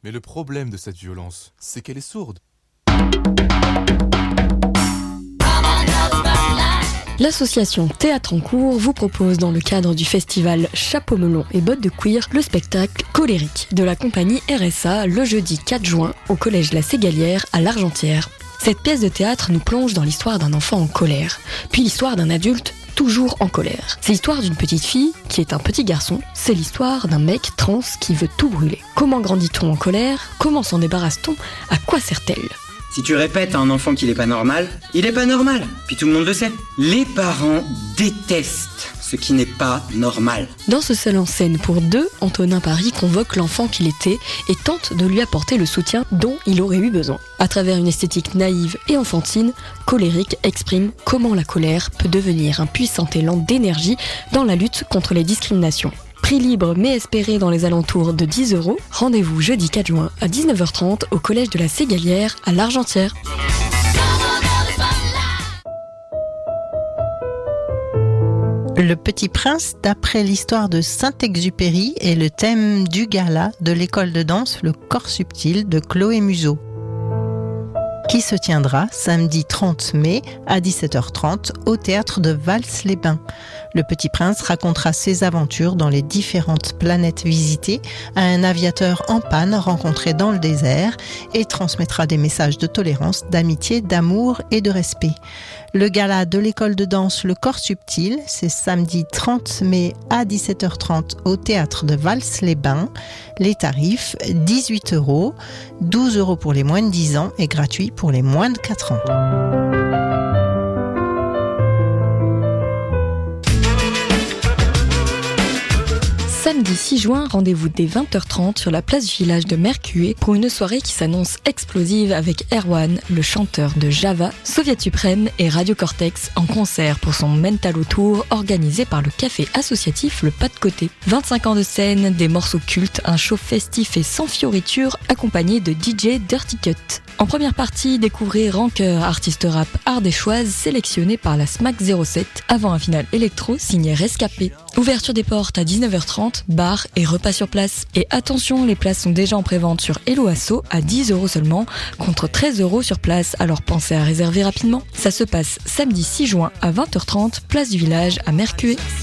Mais le problème de cette violence, c'est qu'elle est sourde. L'association Théâtre en cours vous propose dans le cadre du festival Chapeau melon et bottes de cuir le spectacle Colérique de la compagnie RSA le jeudi 4 juin au collège La Ségalière à l'Argentière. Cette pièce de théâtre nous plonge dans l'histoire d'un enfant en colère, puis l'histoire d'un adulte toujours en colère. C'est l'histoire d'une petite fille qui est un petit garçon, c'est l'histoire d'un mec trans qui veut tout brûler. Comment grandit-on en colère ? Comment s'en débarrasse-t-on ? À quoi sert-elle ? Si tu répètes à un enfant qu'il est pas normal, il est pas normal. Puis tout le monde le sait. Les parents détestent ce qui n'est pas normal. Dans ce seul en scène pour deux, Antonin Paris convoque l'enfant qu'il était et tente de lui apporter le soutien dont il aurait eu besoin. À travers une esthétique naïve et enfantine, Colérique exprime comment la colère peut devenir un puissant élan d'énergie dans la lutte contre les discriminations. Prix libre mais espéré dans les alentours de 10 €. Rendez-vous jeudi 4 juin à 19h30 au collège de la Ségalière à l'Argentière. Le Petit Prince, d'après l'histoire de Saint-Exupéry, est le thème du gala de l'école de danse Le Corps Subtil de Chloé Museau, qui se tiendra samedi 30 mai à 17h30 au théâtre de Vals-les-Bains. Le Petit Prince racontera ses aventures dans les différentes planètes visitées à un aviateur en panne rencontré dans le désert et transmettra des messages de tolérance, d'amitié, d'amour et de respect. Le gala de l'école de danse Le Corps Subtil, c'est samedi 30 mai à 17h30 au théâtre de Vals-les-Bains. Les tarifs, 18 €, 12 € pour les moins de 10 ans et gratuit pour les moins de 4 ans. Samedi 6 juin, rendez-vous dès 20h30 sur la place du village de Mercué pour une soirée qui s'annonce explosive avec Erwan, le chanteur de Java, Soviet Suprême et Radio Cortex en concert pour son Mental Tour organisé par le café associatif Le Pas de Côté. 25 ans de scène, des morceaux cultes, un show festif et sans fioritures accompagné de DJ Dirty Cut. En première partie, découvrez Rancœur, artiste rap ardéchoise sélectionné par la SMAC 07 avant un final électro signé Rescapé. Ouverture des portes à 19h30, bar et repas sur place. Et attention, les places sont déjà en prévente sur Hello Asso à 10 € seulement, contre 13 € sur place, alors pensez à réserver rapidement. Ça se passe samedi 6 juin à 20h30, place du village à Mercué.